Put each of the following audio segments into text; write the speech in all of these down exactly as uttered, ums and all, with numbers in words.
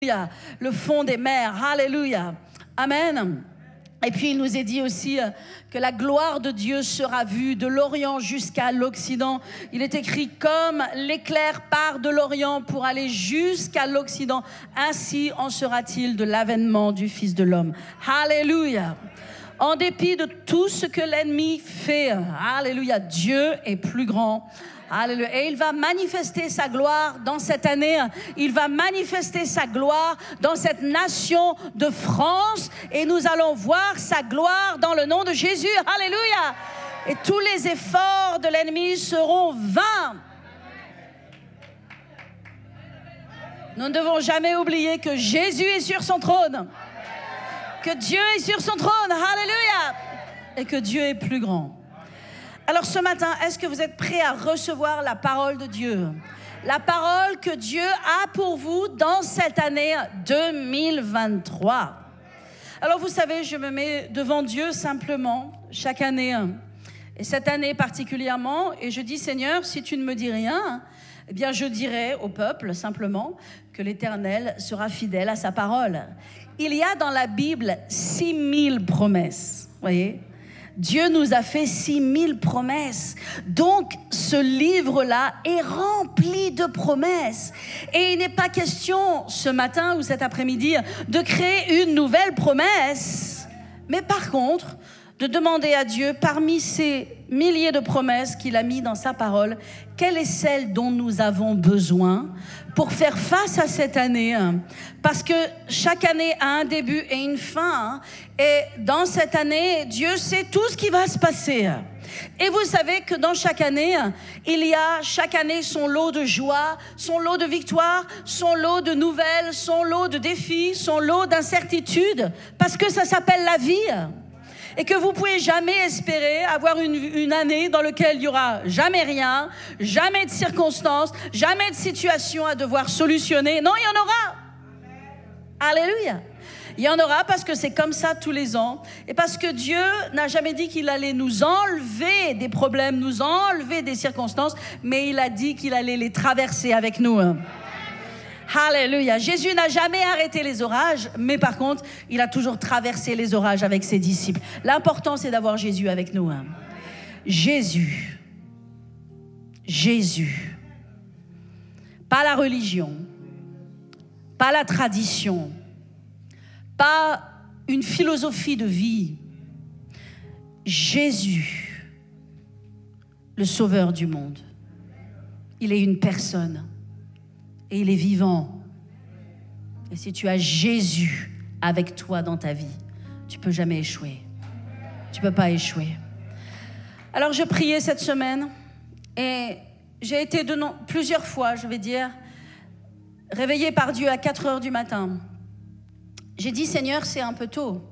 le fond des mers. Alléluia. Amen. Et puis il nous est dit aussi que la gloire de Dieu sera vue de l'Orient jusqu'à l'Occident. Il est écrit comme l'éclair part de l'Orient pour aller jusqu'à l'Occident. Ainsi en sera-t-il de l'avènement du Fils de l'homme. Alléluia. En dépit de tout ce que l'ennemi fait, alléluia, Dieu est plus grand. Alléluia. Et il va manifester sa gloire dans cette année. Il va manifester sa gloire dans cette nation de France. Et nous allons voir sa gloire dans le nom de Jésus. Alléluia. Et tous les efforts de l'ennemi seront vains. Nous ne devons jamais oublier que Jésus est sur son trône. Que Dieu est sur son trône. Alléluia. Et que Dieu est plus grand. Alors ce matin, est-ce que vous êtes prêts à recevoir la parole de Dieu? La parole que Dieu a pour vous dans cette année deux mille vingt-trois. Alors vous savez, je me mets devant Dieu simplement chaque année, et cette année particulièrement, et je dis, Seigneur, si tu ne me dis rien, eh bien je dirai au peuple simplement que l'Éternel sera fidèle à sa parole. Il y a dans la Bible six mille promesses, voyez. Dieu nous a fait six mille promesses. Donc, ce livre-là est rempli de promesses. Et il n'est pas question, ce matin ou cet après-midi, de créer une nouvelle promesse. Mais par contre, de demander à Dieu, parmi ces milliers de promesses qu'il a mis dans sa parole, quelle est celle dont nous avons besoin pour faire face à cette année? Parce que chaque année a un début et une fin. Et dans cette année, Dieu sait tout ce qui va se passer. Et vous savez que dans chaque année, il y a chaque année son lot de joie, son lot de victoire, son lot de nouvelles, son lot de défis, son lot d'incertitudes. Parce que ça s'appelle la vie. Et que vous ne pouvez jamais espérer avoir une, une année dans laquelle il n'y aura jamais rien, jamais de circonstances, jamais de situation à devoir solutionner. Non, il y en aura. Alléluia. Il y en aura parce que c'est comme ça tous les ans. Et parce que Dieu n'a jamais dit qu'il allait nous enlever des problèmes, nous enlever des circonstances, mais il a dit qu'il allait les traverser avec nous. Alléluia. Jésus n'a jamais arrêté les orages, mais par contre, il a toujours traversé les orages avec ses disciples. L'important, c'est d'avoir Jésus avec nous. Hein. Jésus. Jésus. Pas la religion, pas la tradition, pas une philosophie de vie. Jésus, le sauveur du monde. Il est une personne. Et il est vivant. Et si tu as Jésus avec toi dans ta vie, tu ne peux jamais échouer. Tu ne peux pas échouer. Alors, je priais cette semaine et j'ai été de non, plusieurs fois, je vais dire, réveillée par Dieu à quatre heures du matin. J'ai dit, Seigneur, c'est un peu tôt.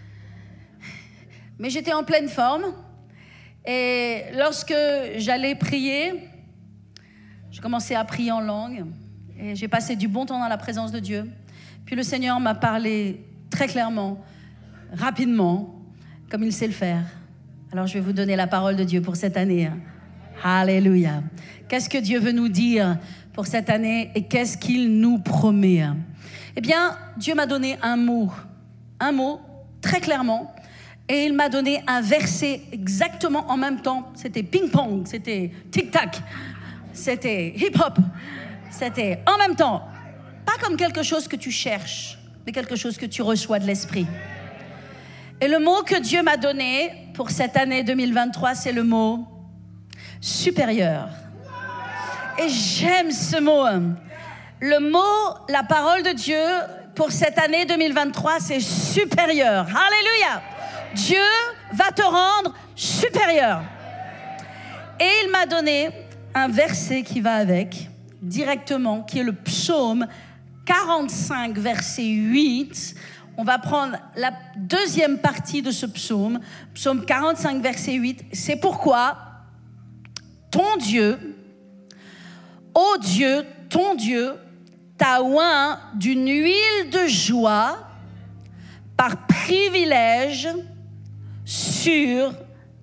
Mais j'étais en pleine forme. Et lorsque j'allais prier, je commençais à prier en langue. Et j'ai passé du bon temps dans la présence de Dieu. Puis le Seigneur m'a parlé très clairement, rapidement, comme il sait le faire. Alors je vais vous donner la parole de Dieu pour cette année. Alléluia. Qu'est-ce que Dieu veut nous dire pour cette année et qu'est-ce qu'il nous promet? Eh bien, Dieu m'a donné un mot, un mot très clairement. Et il m'a donné un verset exactement en même temps. C'était ping-pong, c'était tic-tac, c'était hip-hop. C'était en même temps, pas comme quelque chose que tu cherches, mais quelque chose que tu reçois de l'esprit. Et le mot que Dieu m'a donné pour cette année deux mille vingt-trois, c'est le mot supérieur. Et j'aime ce mot. Le mot, la parole de Dieu pour cette année deux mille vingt-trois, c'est supérieur. Alléluia. Dieu va te rendre supérieur. Et il m'a donné un verset qui va avec, directement, qui est le psaume quarante-cinq, verset huit. On va prendre la deuxième partie de ce psaume, psaume quarante-cinq, verset huit. C'est pourquoi ton Dieu, ô Dieu, ton Dieu, t'a oint d'une huile de joie par privilège sur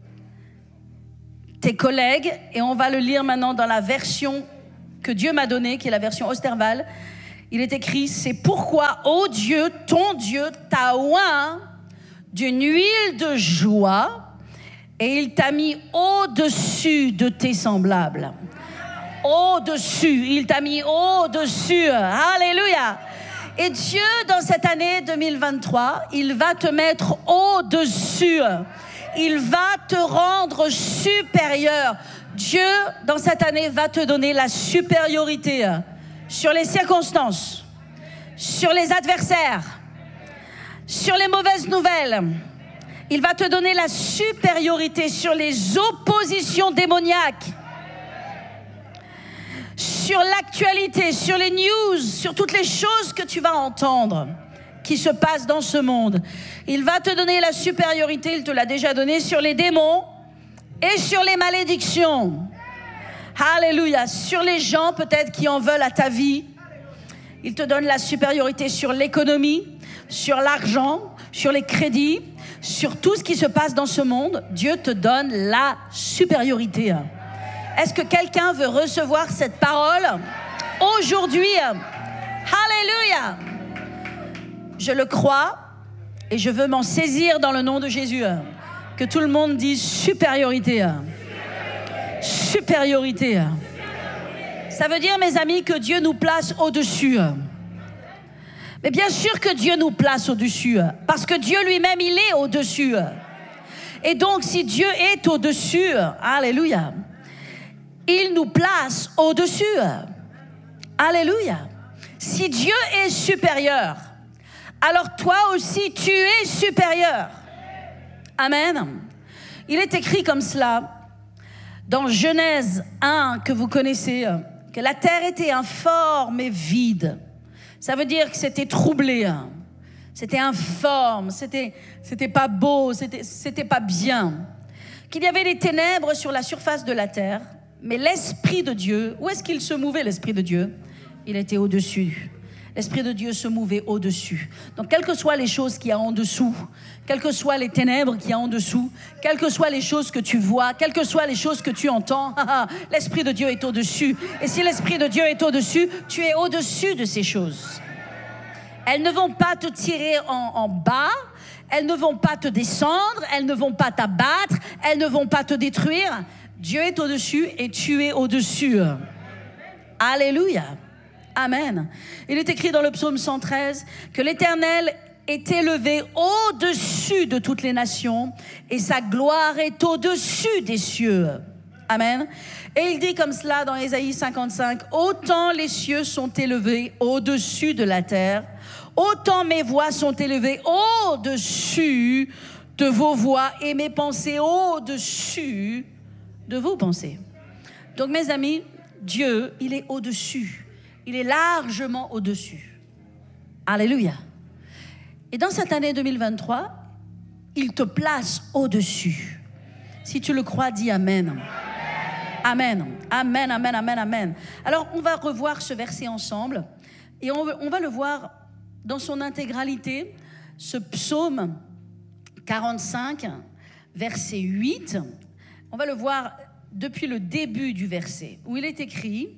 tes collègues. Et on va le lire maintenant dans la version que Dieu m'a donnée, qui est la version Osterval. Il est écrit, c'est pourquoi, ô Dieu, ton Dieu t'a oint d'une huile de joie et il t'a mis au-dessus de tes semblables. Au-dessus, il t'a mis au-dessus. Alléluia. Et Dieu, dans cette année deux mille vingt-trois, il va te mettre au-dessus. Il va te rendre supérieur. Dieu, dans cette année, va te donner la supériorité sur les circonstances, sur les adversaires, sur les mauvaises nouvelles. Il va te donner la supériorité sur les oppositions démoniaques, sur l'actualité, sur les news, sur toutes les choses que tu vas entendre qui se passent dans ce monde. Il va te donner la supériorité, il te l'a déjà donné, sur les démons et sur les malédictions. Alléluia. Sur les gens peut-être qui en veulent à ta vie. Il te donne la supériorité sur l'économie, sur l'argent, sur les crédits, sur tout ce qui se passe dans ce monde. Dieu te donne la supériorité. Est-ce que quelqu'un veut recevoir cette parole aujourd'hui? Alléluia. Je le crois et je veux m'en saisir dans le nom de Jésus. Que tout le monde dise supériorité. Supériorité. Ça veut dire, mes amis, que Dieu nous place au-dessus. Mais bien sûr que Dieu nous place au-dessus, parce que Dieu lui-même, il est au-dessus. Et donc, si Dieu est au-dessus, alléluia, il nous place au-dessus. Alléluia. Si Dieu est supérieur, alors toi aussi, tu es supérieur. Amen. Il est écrit comme cela dans Genèse un, que vous connaissez, que la terre était informe et vide. Ça veut dire que c'était troublé, c'était informe, c'était, c'était pas beau, c'était, c'était pas bien. Qu'il y avait des ténèbres sur la surface de la terre, mais l'Esprit de Dieu, où est-ce qu'il se mouvait, l'Esprit de Dieu? Il était au-dessus. L'Esprit de Dieu se mouvait au-dessus. Donc, quelles que soient les choses qu'il y a en dessous, quelles que soient les ténèbres qu'il y a en dessous, quelles que soient les choses que tu vois, quelles que soient les choses que tu entends, l'Esprit de Dieu est au-dessus. Et si l'Esprit de Dieu est au-dessus, tu es au-dessus de ces choses. Elles ne vont pas te tirer en, en bas, elles ne vont pas te descendre, elles ne vont pas t'abattre, elles ne vont pas te détruire. Dieu est au-dessus et tu es au-dessus. Alléluia. Amen. Il est écrit dans le psaume cent treize que l'Éternel est élevé au-dessus de toutes les nations et sa gloire est au-dessus des cieux. Amen. Et il dit comme cela dans Ésaïe cinquante-cinq, « Autant les cieux sont élevés au-dessus de la terre, autant mes voix sont élevées au-dessus de vos voix et mes pensées au-dessus de vos pensées. » Donc mes amis, Dieu, il est au-dessus. Il est largement au-dessus. Alléluia. Et dans cette année deux mille vingt-trois, il te place au-dessus. Si tu le crois, dis Amen. Amen. Amen, amen, amen, amen. Alors, on va revoir ce verset ensemble. Et on, on va le voir dans son intégralité. Ce psaume quarante-cinq, verset huit. On va le voir depuis le début du verset, où il est écrit...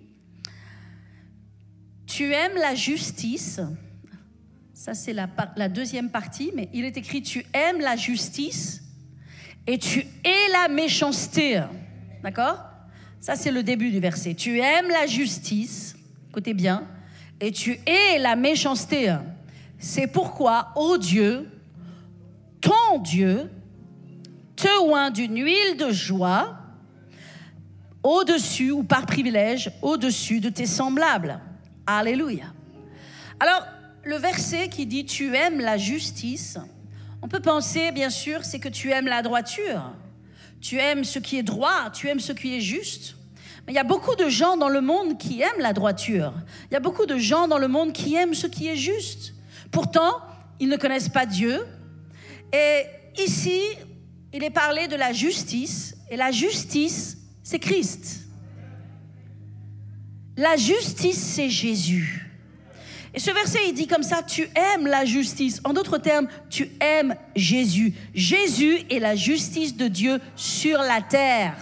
Tu aimes la justice, ça c'est la, la deuxième partie, mais il est écrit tu aimes la justice et tu hais la méchanceté, d'accord? Ça c'est le début du verset. Tu aimes la justice, écoutez bien, et tu hais la méchanceté. C'est pourquoi, ô Dieu, ton Dieu, te oint d'une huile de joie au-dessus ou par privilège, au-dessus de tes semblables. Alléluia. Alors, le verset qui dit « Tu aimes la justice », on peut penser, bien sûr, c'est que tu aimes la droiture. Tu aimes ce qui est droit, tu aimes ce qui est juste. Mais il y a beaucoup de gens dans le monde qui aiment la droiture. Il y a beaucoup de gens dans le monde qui aiment ce qui est juste. Pourtant, ils ne connaissent pas Dieu. Et ici, il est parlé de la justice. Et la justice, c'est Christ. La justice, c'est Jésus. Et ce verset, il dit comme ça, tu aimes la justice. En d'autres termes, tu aimes Jésus. Jésus est la justice de Dieu sur la terre.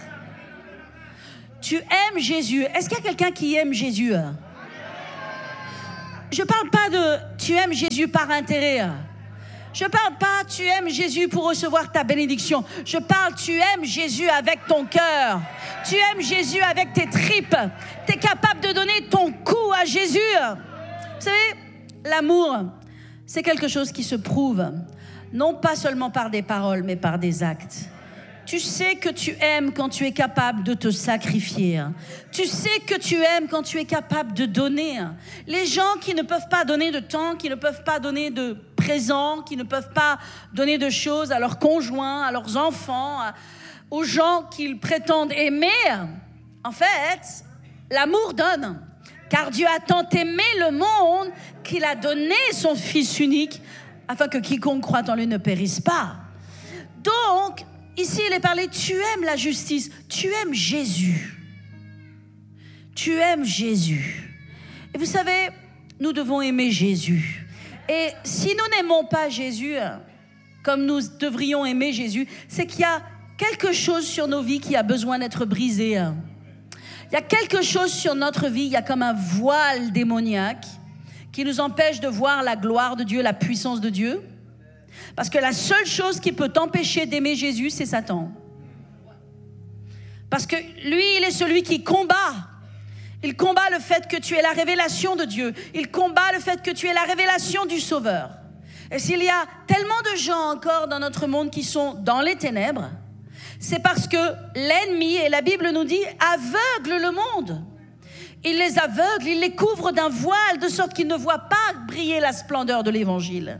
Tu aimes Jésus. Est-ce qu'il y a quelqu'un qui aime Jésus? je parle pas de tu aimes Jésus par intérêt. Je parle pas tu aimes Jésus pour recevoir ta bénédiction. Je parle tu aimes Jésus avec ton cœur. Tu aimes Jésus avec tes tripes. Tu es capable de donner ton cou à Jésus. Vous savez, l'amour, c'est quelque chose qui se prouve, non pas seulement par des paroles, mais par des actes. Tu sais que tu aimes quand tu es capable de te sacrifier. Tu sais que tu aimes quand tu es capable de donner. Les gens qui ne peuvent pas donner de temps, qui ne peuvent pas donner de présents, qui ne peuvent pas donner de choses à leurs conjoints, à leurs enfants, aux gens qu'ils prétendent aimer, en fait, l'amour donne. Car Dieu a tant aimé le monde qu'il a donné son Fils unique afin que quiconque croit en lui ne périsse pas. Donc, ici, il est parlé, tu aimes la justice, tu aimes Jésus. Tu aimes Jésus. Et vous savez, nous devons aimer Jésus. Et si nous n'aimons pas Jésus, comme nous devrions aimer Jésus, c'est qu'il y a quelque chose sur nos vies qui a besoin d'être brisé. Il y a quelque chose sur notre vie, il y a comme un voile démoniaque qui nous empêche de voir la gloire de Dieu, la puissance de Dieu. Parce que la seule chose qui peut t'empêcher d'aimer Jésus, c'est Satan. Parce que lui, il est celui qui combat. Il combat le fait que tu aies la révélation de Dieu. Il combat le fait que tu aies la révélation du Sauveur. Et s'il y a tellement de gens encore dans notre monde qui sont dans les ténèbres, c'est parce que l'ennemi, et la Bible nous dit, aveugle le monde. Il les aveugle, il les couvre d'un voile de sorte qu'ils ne voient pas briller la splendeur de l'Évangile.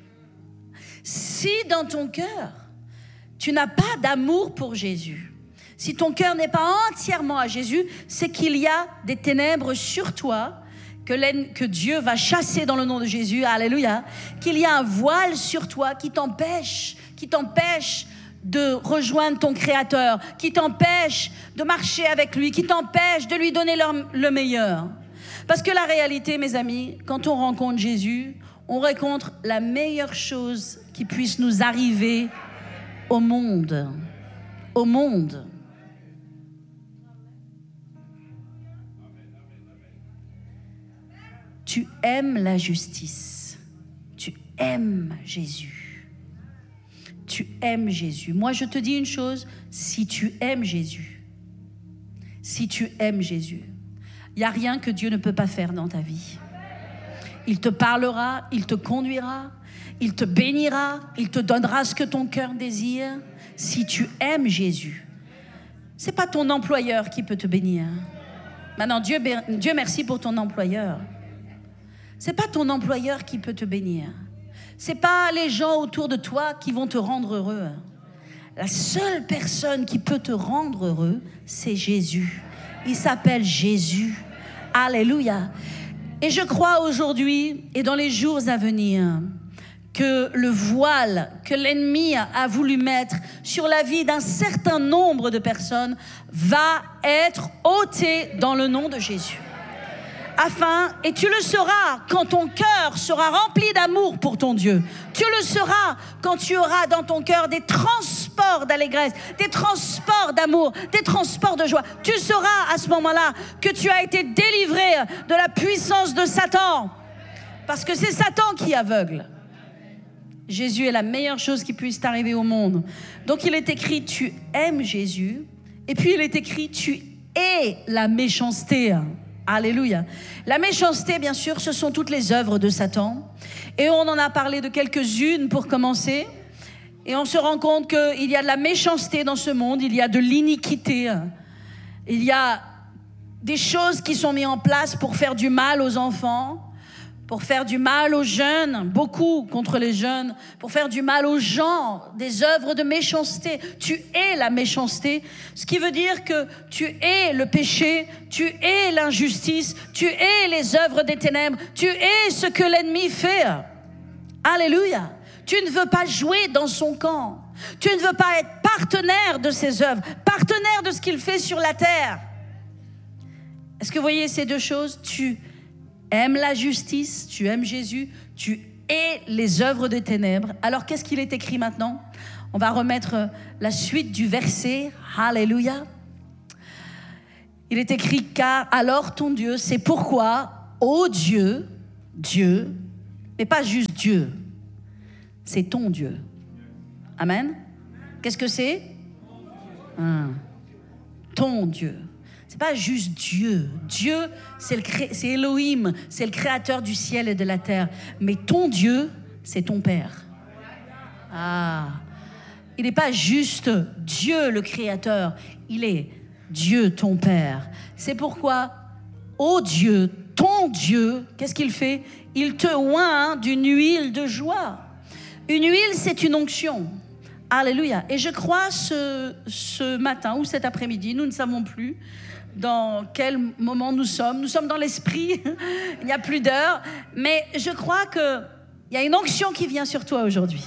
Si dans ton cœur, tu n'as pas d'amour pour Jésus, si ton cœur n'est pas entièrement à Jésus, c'est qu'il y a des ténèbres sur toi que, que Dieu va chasser dans le nom de Jésus, alléluia, qu'il y a un voile sur toi qui t'empêche, qui t'empêche de rejoindre ton Créateur, qui t'empêche de marcher avec lui, qui t'empêche de lui donner le, le meilleur. Parce que la réalité, mes amis, quand on rencontre Jésus, on rencontre la meilleure chose qui puisse nous arriver au monde. Au monde. Tu aimes la justice. Tu aimes Jésus. Tu aimes Jésus. Moi, je te dis une chose, si tu aimes Jésus, si tu aimes Jésus, il n'y a rien que Dieu ne peut pas faire dans ta vie. Il te parlera, il te conduira, il te bénira, il te donnera ce que ton cœur désire. Si tu aimes Jésus, ce n'est pas ton employeur qui peut te bénir. Maintenant, Dieu, Dieu merci pour ton employeur. Ce n'est pas ton employeur qui peut te bénir. Ce n'est pas les gens autour de toi qui vont te rendre heureux. La seule personne qui peut te rendre heureux, c'est Jésus. Il s'appelle Jésus. Alléluia. Et je crois aujourd'hui et dans les jours à venir que le voile que l'ennemi a voulu mettre sur la vie d'un certain nombre de personnes va être ôté dans le nom de Jésus. Afin, et tu le sauras quand ton cœur sera rempli d'amour pour ton Dieu. Tu le sauras quand tu auras dans ton cœur des transports d'allégresse, des transports d'amour, des transports de joie. Tu sauras à ce moment-là que tu as été délivré de la puissance de Satan. Parce que c'est Satan qui aveugle. Jésus est la meilleure chose qui puisse t'arriver au monde. Donc il est écrit, tu aimes Jésus. Et puis il est écrit, tu hais la méchanceté. Alléluia. La méchanceté, bien sûr, ce sont toutes les œuvres de Satan. Et on en a parlé de quelques-unes pour commencer. Et on se rend compte qu'il y a de la méchanceté dans ce monde, il y a de l'iniquité. Il y a des choses qui sont mises en place pour faire du mal aux enfants, pour faire du mal aux jeunes, beaucoup contre les jeunes, pour faire du mal aux gens, des œuvres de méchanceté. Tu hais la méchanceté, ce qui veut dire que tu hais le péché, tu hais l'injustice, tu hais les œuvres des ténèbres, tu hais ce que l'ennemi fait. Alléluia. Tu ne veux pas jouer dans son camp. Tu ne veux pas être partenaire de ses œuvres, partenaire de ce qu'il fait sur la terre. Est-ce que vous voyez ces deux choses? Tu aimes la justice, tu aimes Jésus, tu hais les œuvres des ténèbres. Alors qu'est-ce qu'il est écrit maintenant? On va remettre la suite du verset. Alléluia. Il est écrit, car alors ton Dieu, c'est pourquoi, ô Dieu, Dieu, mais pas juste Dieu. C'est ton Dieu. Amen. Qu'est-ce que c'est? Ah, ton Dieu. C'est pas juste Dieu. Dieu, c'est, le cré... c'est Elohim, c'est le créateur du ciel et de la terre. Mais ton Dieu, c'est ton Père. Ah, il n'est pas juste Dieu le créateur, il est Dieu ton Père. C'est pourquoi, ô Dieu, ton Dieu, qu'est-ce qu'il fait? Il te oint d'une huile de joie. Une huile, c'est une onction. Alléluia. Et je crois ce, ce matin ou cet après-midi, nous ne savons plus dans quel moment nous sommes. Nous sommes dans l'esprit, il n'y a plus d'heure. Mais je crois qu'il y a une onction qui vient sur toi aujourd'hui.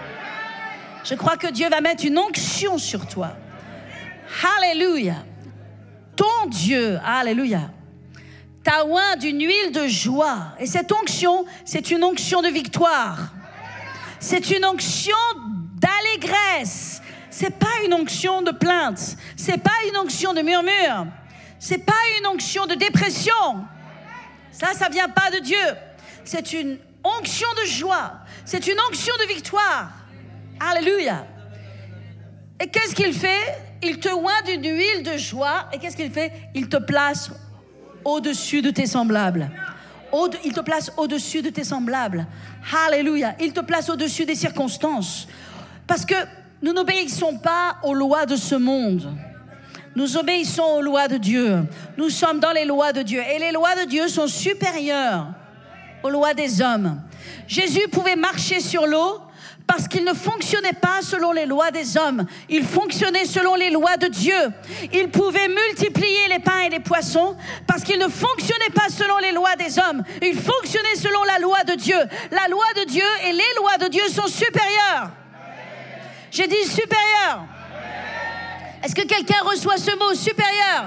Je crois que Dieu va mettre une onction sur toi. Alléluia. Ton Dieu, alléluia, t'a oint d'une huile de joie. Et cette onction, c'est une onction de victoire. C'est une onction d'allégresse. C'est pas une onction de plainte. C'est pas une onction de murmure. C'est pas une onction de dépression. Ça, ça vient pas de Dieu. C'est une onction de joie. C'est une onction de victoire. Alléluia. Et qu'est-ce qu'il fait? Il te oint d'une huile de joie. Et qu'est-ce qu'il fait? Il te place au-dessus de tes semblables. Au- il te place au-dessus de tes semblables. Alléluia. Il te place au-dessus des circonstances. Parce que nous n'obéissons pas aux lois de ce monde. Nous obéissons aux lois de Dieu. Nous sommes dans les lois de Dieu. Et les lois de Dieu sont supérieures aux lois des hommes. Jésus pouvait marcher sur l'eau parce qu'il ne fonctionnait pas selon les lois des hommes. Il fonctionnait selon les lois de Dieu. Il pouvait multiplier les pains et les poissons parce qu'il ne fonctionnait pas selon les lois des hommes. Il fonctionnait selon la loi de Dieu. La loi de Dieu et les lois de Dieu sont supérieures. J'ai dit supérieur. Est-ce que quelqu'un reçoit ce mot supérieur?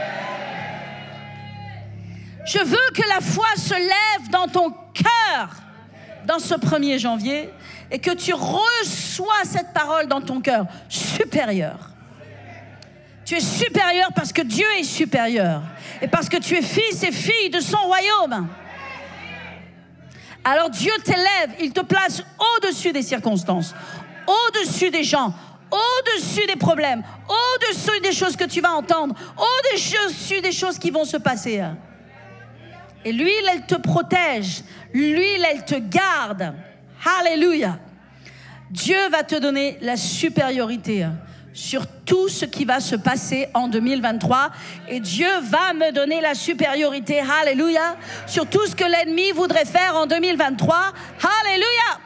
Je veux que la foi se lève dans ton cœur dans ce premier janvier et que tu reçois cette parole dans ton cœur. Supérieur. Tu es supérieur parce que Dieu est supérieur et parce que tu es fils et fille de son royaume. Alors Dieu t'élève, il te place au-dessus des circonstances, au-dessus des gens, au-dessus des problèmes, au-dessus des choses que tu vas entendre, au-dessus des choses qui vont se passer. Et l'huile, elle te protège. L'huile, elle te garde. Alléluia. Dieu va te donner la supériorité sur tout ce qui va se passer en deux mille vingt-trois. Et Dieu va me donner la supériorité. Alléluia. Sur tout ce que l'ennemi voudrait faire en deux mille vingt-trois. Alléluia.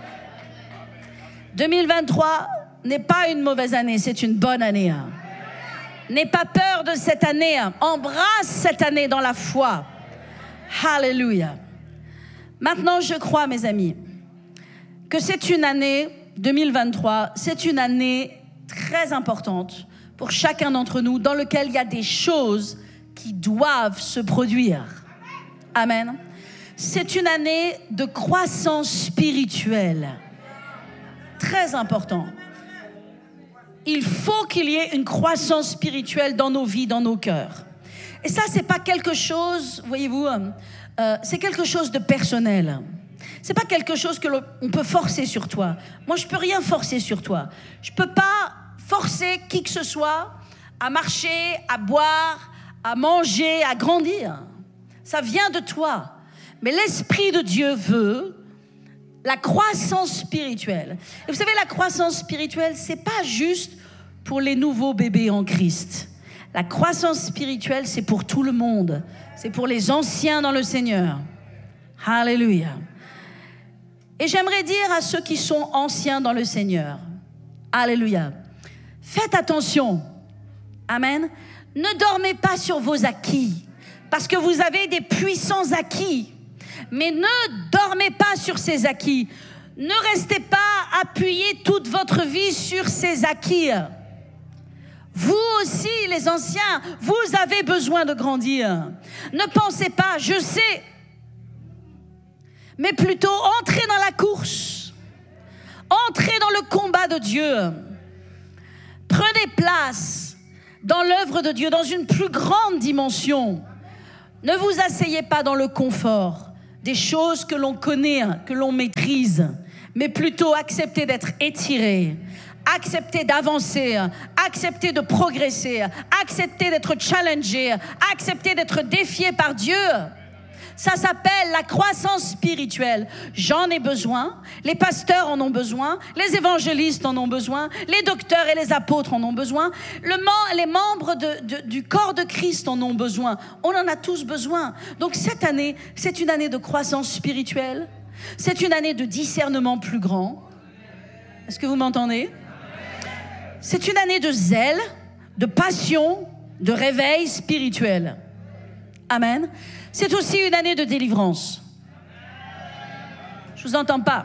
deux mille vingt-trois n'est pas une mauvaise année, c'est une bonne année. N'aie pas peur de cette année. Embrasse cette année dans la foi. Alléluia. Maintenant, je crois, mes amis, que c'est une année deux mille vingt-trois, c'est une année très importante pour chacun d'entre nous, dans laquelle il y a des choses qui doivent se produire. Amen. C'est une année de croissance spirituelle. Très important. Il faut qu'il y ait une croissance spirituelle dans nos vies, dans nos cœurs. Et ça, c'est pas quelque chose, voyez-vous, euh, c'est quelque chose de personnel. C'est pas quelque chose que l'on peut forcer sur toi. Moi, je peux rien forcer sur toi. Je peux pas forcer qui que ce soit à marcher, à boire, à manger, à grandir. Ça vient de toi. Mais l'Esprit de Dieu veut la croissance spirituelle. Et vous savez, la croissance spirituelle, c'est pas juste pour les nouveaux bébés en Christ. La croissance spirituelle, c'est pour tout le monde. C'est pour les anciens dans le Seigneur. Alléluia. Et j'aimerais dire à ceux qui sont anciens dans le Seigneur, alléluia, faites attention. Amen. Ne dormez pas sur vos acquis, parce que vous avez des puissants acquis. Mais ne dormez pas sur ces acquis. Ne restez pas appuyés toute votre vie sur ces acquis. Vous aussi, les anciens, vous avez besoin de grandir. Ne pensez pas, je sais, mais plutôt entrez dans la course. Entrez dans le combat de Dieu. Prenez place dans l'œuvre de Dieu, dans une plus grande dimension. Ne vous asseyez pas dans le confort, des choses que l'on connaît, que l'on maîtrise, mais plutôt accepter d'être étiré, accepter d'avancer, accepter de progresser, accepter d'être challengé, accepter d'être défié par Dieu. Ça s'appelle la croissance spirituelle. J'en ai besoin, les pasteurs en ont besoin, les évangélistes en ont besoin, les docteurs et les apôtres en ont besoin, le, les membres de, de, du corps de Christ en ont besoin. On en a tous besoin. Donc cette année, c'est une année de croissance spirituelle. C'est une année de discernement plus grand. Est-ce que vous m'entendez? C'est une année de zèle, de passion, de réveil spirituel. Amen. C'est aussi une année de délivrance. Je vous entends pas.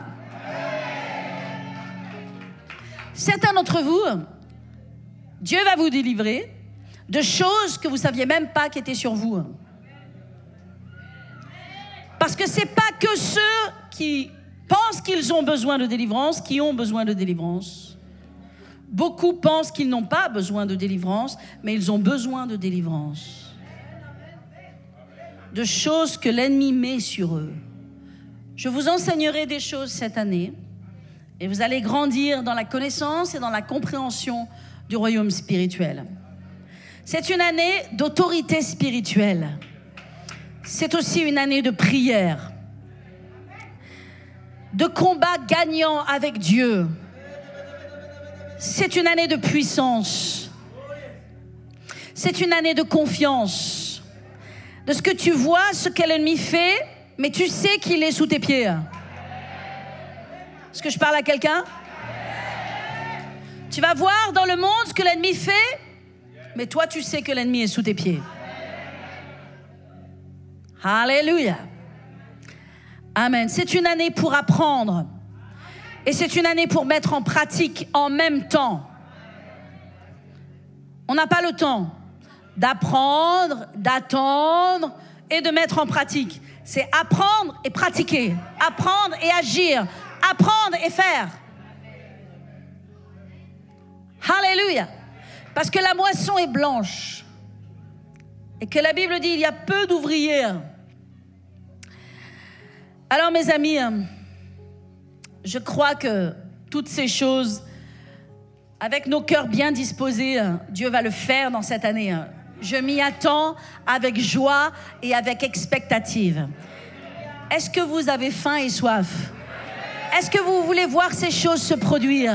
Certains d'entre vous, Dieu va vous délivrer de choses que vous ne saviez même pas qui étaient sur vous. Parce que ce n'est pas que ceux qui pensent qu'ils ont besoin de délivrance qui ont besoin de délivrance. Beaucoup pensent qu'ils n'ont pas besoin de délivrance, mais ils ont besoin de délivrance. De choses que l'ennemi met sur eux. Je vous enseignerai des choses cette année et vous allez grandir dans la connaissance et dans la compréhension du royaume spirituel. C'est une année d'autorité spirituelle. C'est aussi une année de prière, de combat gagnant avec Dieu. C'est une année de puissance. C'est une année de confiance. De ce que tu vois, ce que l'ennemi fait, mais tu sais qu'il est sous tes pieds. Est-ce que je parle à quelqu'un? Tu vas voir dans le monde ce que l'ennemi fait, mais toi tu sais que l'ennemi est sous tes pieds. Alléluia. Amen. C'est une année pour apprendre. Et c'est une année pour mettre en pratique en même temps. On n'a pas le temps d'apprendre, d'attendre et de mettre en pratique. C'est apprendre et pratiquer, apprendre et agir, apprendre et faire. Alléluia. Parce que la moisson est blanche et que la Bible dit il y a peu d'ouvriers. Alors mes amis, je crois que toutes ces choses, avec nos cœurs bien disposés, Dieu va le faire dans cette année. Je m'y attends avec joie et avec expectative. Est-ce que vous avez faim et soif? Est-ce que vous voulez voir ces choses se produire?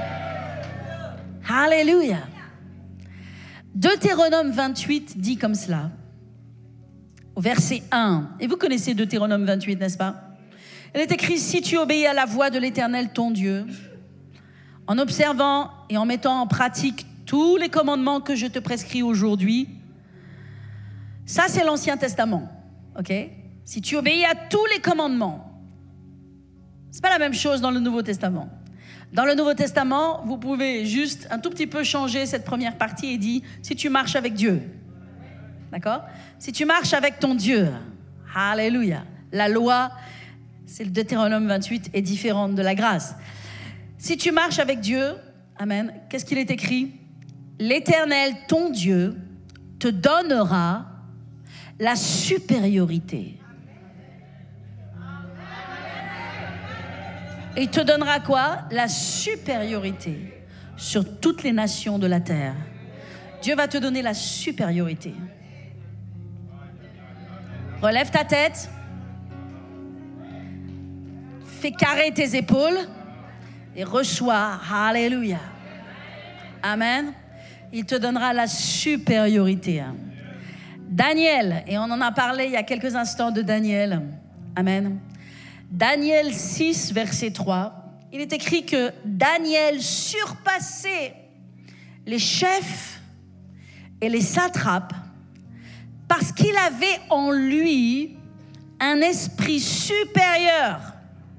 Alléluia. Deutéronome vingt-huit dit comme cela, au verset un. Et vous connaissez Deutéronome vingt-huit, n'est-ce pas? Il est écrit, si tu obéis à la voix de l'Éternel ton Dieu, en observant et en mettant en pratique tous les commandements que je te prescris aujourd'hui. Ça, c'est l'Ancien Testament, ok? Si tu obéis à tous les commandements, c'est pas la même chose dans le Nouveau Testament. Dans le Nouveau Testament, vous pouvez juste un tout petit peu changer cette première partie et dire, si tu marches avec Dieu, d'accord? Si tu marches avec ton Dieu, alléluia. La loi, c'est le Deutéronome vingt-huit, est différente de la grâce. Si tu marches avec Dieu, amen, qu'est-ce qu'il est écrit? L'Éternel, ton Dieu, te donnera la supériorité. Et il te donnera quoi? La supériorité sur toutes les nations de la terre. Dieu va te donner la supériorité. Relève ta tête. Fais carrer tes épaules et reçois. Alléluia. Amen. Il te donnera la supériorité. Daniel, et on en a parlé il y a quelques instants de Daniel. Amen. Daniel six, verset trois. Il est écrit que Daniel surpassait les chefs et les satrapes parce qu'il avait en lui un esprit supérieur.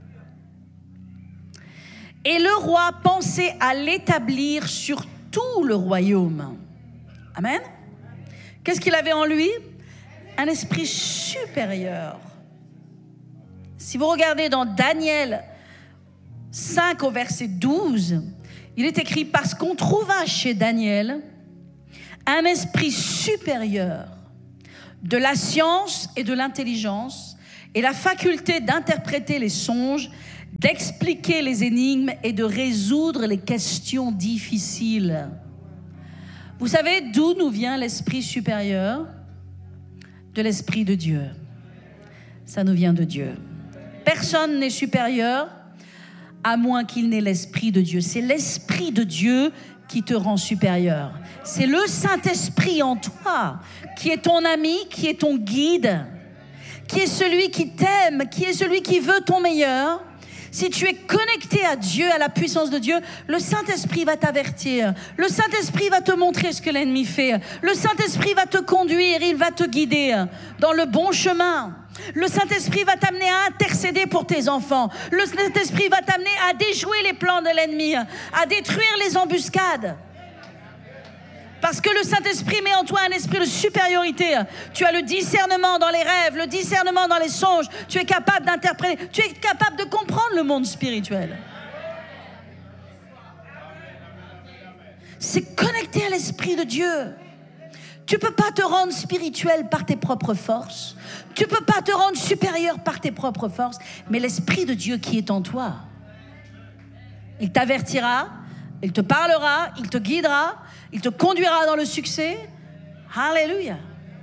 Et le roi pensait à l'établir sur tout le royaume. Amen. Qu'est-ce qu'il avait en lui? Un esprit supérieur. Si vous regardez dans Daniel cinq au verset douze, il est écrit « Parce qu'on trouva chez Daniel un esprit supérieur de la science et de l'intelligence et la faculté d'interpréter les songes, d'expliquer les énigmes et de résoudre les questions difficiles. Vous savez d'où nous vient l'esprit supérieur? De l'esprit de Dieu. Ça nous vient de Dieu. Personne n'est supérieur à moins qu'il n'ait l'esprit de Dieu. C'est l'esprit de Dieu qui te rend supérieur. C'est le Saint-Esprit en toi qui est ton ami, qui est ton guide, qui est celui qui t'aime, qui est celui qui veut ton meilleur. Si tu es connecté à Dieu, à la puissance de Dieu, le Saint-Esprit va t'avertir. Le Saint-Esprit va te montrer ce que l'ennemi fait. Le Saint-Esprit va te conduire, il va te guider dans le bon chemin. Le Saint-Esprit va t'amener à intercéder pour tes enfants. Le Saint-Esprit va t'amener à déjouer les plans de l'ennemi, à détruire les embuscades. Parce que le Saint-Esprit met en toi un esprit de supériorité. Tu as le discernement dans les rêves, le discernement dans les songes. Tu es capable d'interpréter, tu es capable de comprendre le monde spirituel. C'est connecté à l'esprit de Dieu. Tu ne peux pas te rendre spirituel par tes propres forces. Tu ne peux pas te rendre supérieur par tes propres forces. Mais l'esprit de Dieu qui est en toi, il t'avertira, il te parlera, il te guidera, il te conduira dans le succès. Alléluia.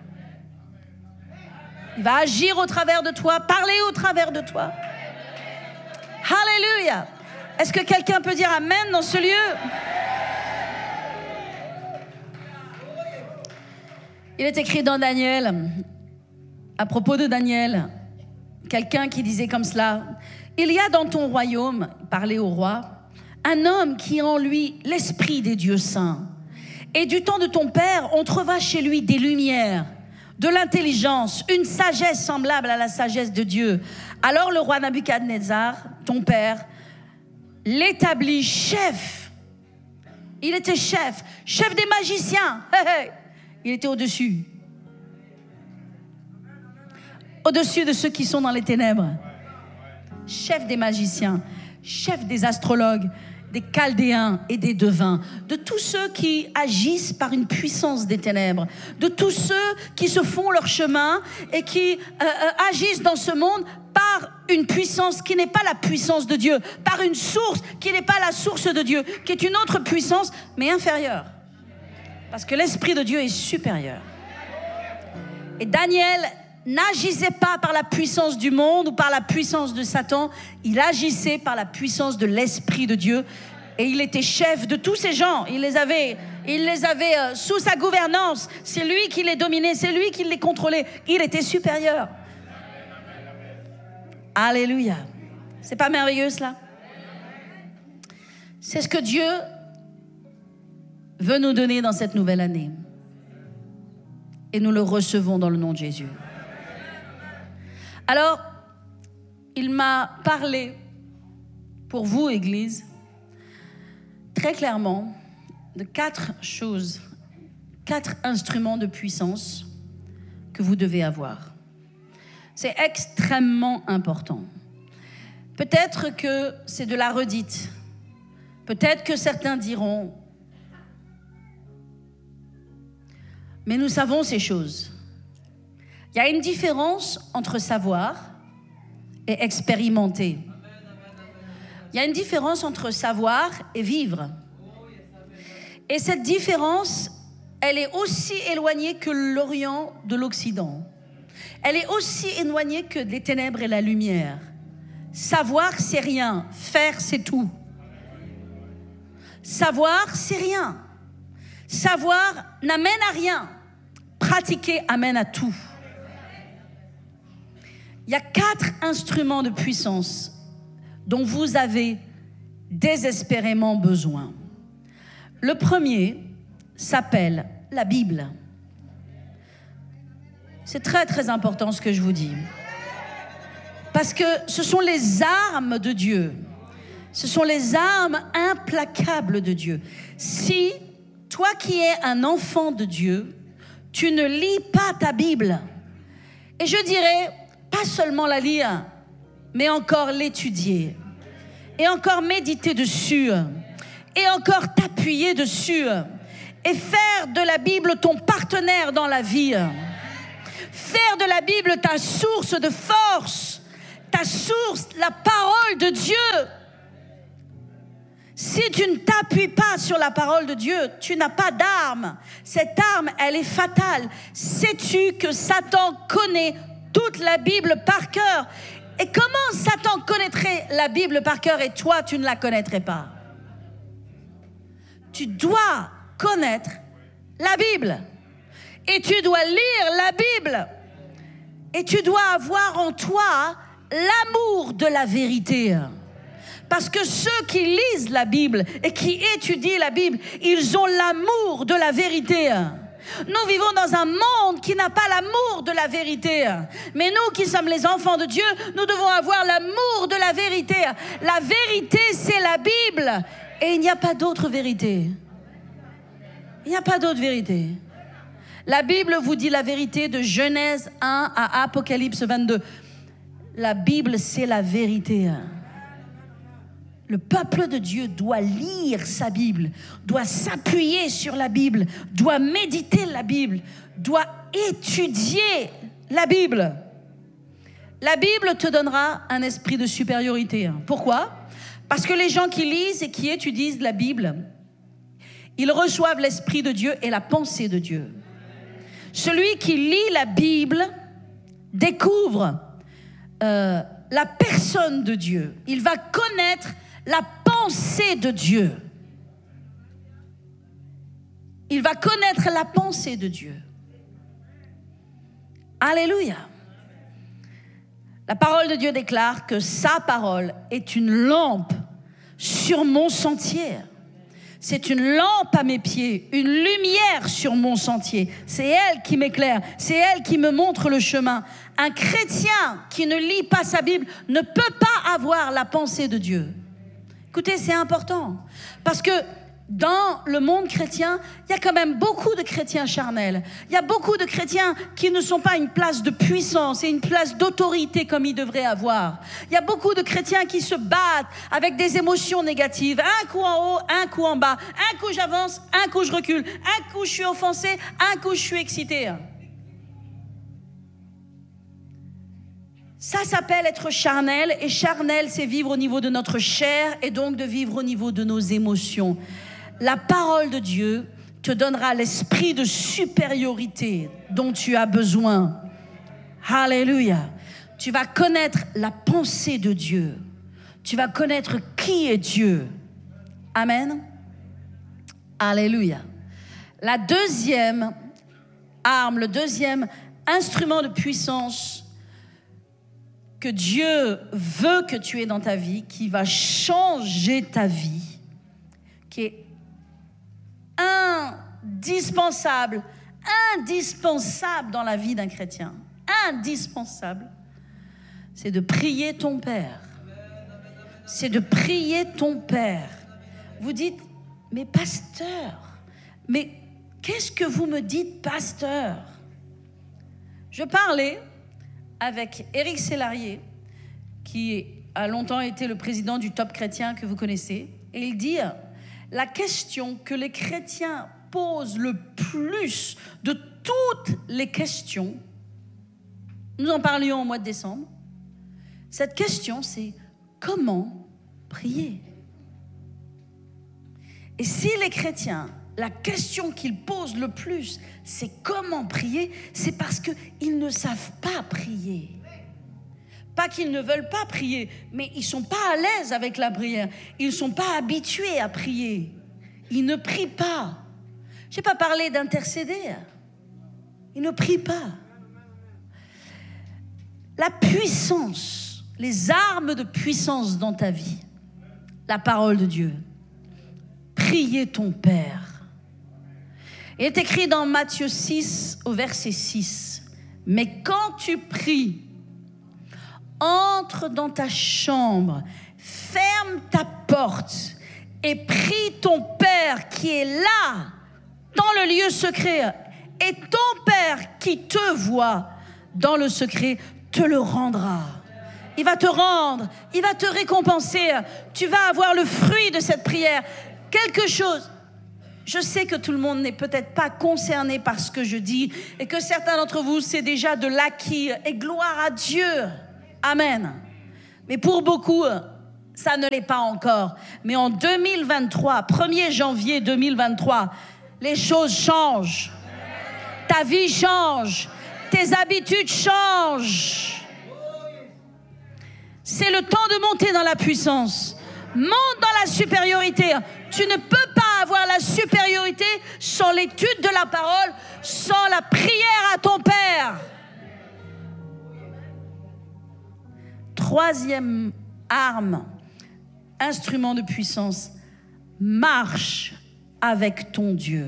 Il va agir au travers de toi, parler au travers de toi. Alléluia. Est-ce que quelqu'un peut dire Amen dans ce lieu? Il est écrit dans Daniel, à propos de Daniel, quelqu'un qui disait comme cela: il y a dans ton royaume, parler au roi, un homme qui a en lui l'esprit des dieux saints. Et du temps de ton père, on trouva chez lui des lumières, de l'intelligence, une sagesse semblable à la sagesse de Dieu. Alors le roi Nabuchodonosor, ton père, l'établit chef. Il était chef, chef des magiciens. Hey, hey. Il était au-dessus. Au-dessus de ceux qui sont dans les ténèbres. Chef des magiciens, chef des astrologues, des chaldéens et des devins, de tous ceux qui agissent par une puissance des ténèbres, de tous ceux qui se font leur chemin et qui euh, euh, agissent dans ce monde par une puissance qui n'est pas la puissance de Dieu, par une source qui n'est pas la source de Dieu, qui est une autre puissance, mais inférieure. Parce que l'Esprit de Dieu est supérieur. Et Daniel n'agissait pas par la puissance du monde ou par la puissance de Satan, il agissait par la puissance de l'Esprit de Dieu. Et il était chef de tous ces gens, il les avait, il les avait euh, sous sa gouvernance. C'est lui qui les dominait, c'est lui qui les contrôlait. Il était supérieur. Alléluia. C'est pas merveilleux cela? C'est ce que Dieu veut nous donner dans cette nouvelle année. Et nous le recevons dans le nom de Jésus. Alors, il m'a parlé, pour vous, Église, très clairement, de quatre choses, quatre instruments de puissance que vous devez avoir. C'est extrêmement important. Peut-être que c'est de la redite. Peut-être que certains diront, mais nous savons ces choses. Il y a une différence entre savoir et expérimenter. Il y a une différence entre savoir et vivre. Et cette différence, elle est aussi éloignée que l'Orient de l'Occident. Elle est aussi éloignée que les ténèbres et la lumière. Savoir, c'est rien. Faire, c'est tout. Savoir, c'est rien. Savoir n'amène à rien. Pratiquer amène à tout. Il y a quatre instruments de puissance dont vous avez désespérément besoin. Le premier s'appelle la Bible. C'est très très important ce que je vous dis. Parce que ce sont les armes de Dieu. Ce sont les armes implacables de Dieu. Si toi qui es un enfant de Dieu, tu ne lis pas ta Bible, et je dirais, pas seulement la lire, mais encore l'étudier, et encore méditer dessus, et encore t'appuyer dessus, et faire de la Bible ton partenaire dans la vie. Faire de la Bible ta source de force, ta source, la parole de Dieu. Si tu ne t'appuies pas sur la parole de Dieu, tu n'as pas d'arme. Cette arme, elle est fatale. Sais-tu que Satan connaît toute la Bible par cœur? Et comment Satan connaîtrait la Bible par cœur et toi, tu ne la connaîtrais pas? Tu dois connaître la Bible. Et tu dois lire la Bible. Et tu dois avoir en toi l'amour de la vérité. Parce que ceux qui lisent la Bible et qui étudient la Bible, ils ont l'amour de la vérité. Nous vivons dans un monde qui n'a pas l'amour de la vérité. Mais nous qui sommes les enfants de Dieu, nous devons avoir l'amour de la vérité. La vérité, c'est la Bible. Et il n'y a pas d'autre vérité. Il n'y a pas d'autre vérité. La Bible vous dit la vérité de Genèse un à Apocalypse vingt-deux. La Bible, c'est la vérité. Le peuple de Dieu doit lire sa Bible, doit s'appuyer sur la Bible, doit méditer la Bible, doit étudier la Bible. La Bible te donnera un esprit de supériorité. Pourquoi? Parce que les gens qui lisent et qui étudient la Bible, ils reçoivent l'esprit de Dieu et la pensée de Dieu. Celui qui lit la Bible découvre euh, la personne de Dieu. Il va connaître la pensée de Dieu. Il va connaître la pensée de Dieu. Alléluia. La parole de Dieu déclare que sa parole est une lampe sur mon sentier. C'est une lampe à mes pieds, une lumière sur mon sentier. C'est elle qui m'éclaire, c'est elle qui me montre le chemin. Un chrétien qui ne lit pas sa Bible ne peut pas avoir la pensée de Dieu. Écoutez, c'est important, parce que dans le monde chrétien, il y a quand même beaucoup de chrétiens charnels. Il y a beaucoup de chrétiens qui ne sont pas une place de puissance et une place d'autorité comme ils devraient avoir. Il y a beaucoup de chrétiens qui se battent avec des émotions négatives. Un coup en haut, un coup en bas. Un coup j'avance, un coup je recule. Un coup je suis offensé, un coup je suis excité. Ça s'appelle être charnel, et charnel, c'est vivre au niveau de notre chair et donc de vivre au niveau de nos émotions. La parole de Dieu te donnera l'esprit de supériorité dont tu as besoin. Alléluia. Tu vas connaître la pensée de Dieu. Tu vas connaître qui est Dieu. Amen. Alléluia. La deuxième arme, le deuxième instrument de puissance que Dieu veut que tu aies dans ta vie, qui va changer ta vie, qui est indispensable, indispensable dans la vie d'un chrétien, indispensable, c'est de prier ton Père. C'est de prier ton Père. Vous dites, mais pasteur, mais qu'est-ce que vous me dites, pasteur? Je parlais avec Éric Sellarié, qui a longtemps été le président du Top Chrétien que vous connaissez, et il dit, la question que les chrétiens posent le plus de toutes les questions, nous en parlions au mois de décembre, cette question c'est comment prier? Et si les chrétiens, la question qu'ils posent le plus, c'est comment prier, c'est parce qu'ils ne savent pas prier. Pas qu'ils ne veulent pas prier, mais ils ne sont pas à l'aise avec la prière. Ils ne sont pas habitués à prier. Ils ne prient pas. Je n'ai pas parlé d'intercéder. Ils ne prient pas. La puissance, les armes de puissance dans ta vie, la parole de Dieu. Priez ton Père. Il est écrit dans Matthieu six, au verset six. Mais quand tu pries, entre dans ta chambre, ferme ta porte et prie ton Père qui est là, dans le lieu secret. Et ton Père qui te voit dans le secret te le rendra. Il va te rendre, il va te récompenser. Tu vas avoir le fruit de cette prière. Quelque chose. Je sais que tout le monde n'est peut-être pas concerné par ce que je dis et que certains d'entre vous, c'est déjà de l'acquis. Et gloire à Dieu. Amen. Mais pour beaucoup, ça ne l'est pas encore. Mais en deux mille vingt-trois, premier janvier deux mille vingt-trois, les choses changent. Ta vie change. Tes habitudes changent. C'est le temps de monter dans la puissance. Monte dans la supériorité. Tu ne peux pas avoir la supériorité sans l'étude de la parole, sans la prière à ton Père. Troisième arme, instrument de puissance, marche avec ton Dieu.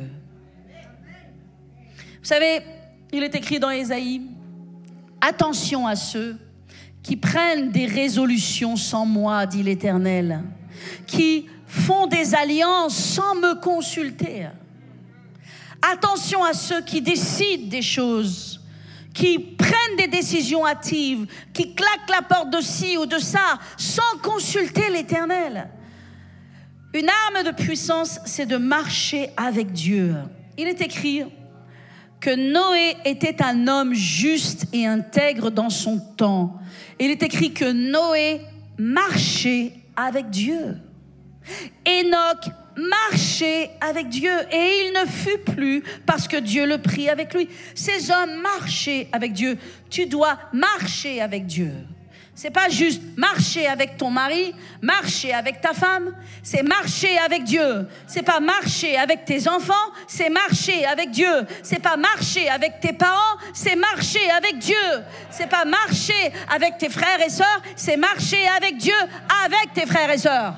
Vous savez, il est écrit dans Ésaïe, attention à ceux qui prennent des résolutions sans moi, dit l'Éternel, qui font des alliances sans me consulter. Attention à ceux qui décident des choses, qui prennent des décisions hâtives, qui claquent la porte de ci ou de ça, sans consulter l'Éternel. Une arme de puissance, c'est de marcher avec Dieu. Il est écrit que Noé était un homme juste et intègre dans son temps. Il est écrit que Noé marchait avec Dieu. Enoch marchait avec Dieu et il ne fut plus parce que Dieu le prit avec lui. Ces hommes marchaient avec Dieu. Tu dois marcher avec Dieu. C'est pas juste marcher avec ton mari, marcher avec ta femme, c'est marcher avec Dieu. C'est pas marcher avec tes enfants, c'est marcher avec Dieu. C'est pas marcher avec tes parents, c'est marcher avec Dieu. C'est pas marcher avec tes frères et sœurs, c'est marcher avec Dieu, avec tes frères et sœurs.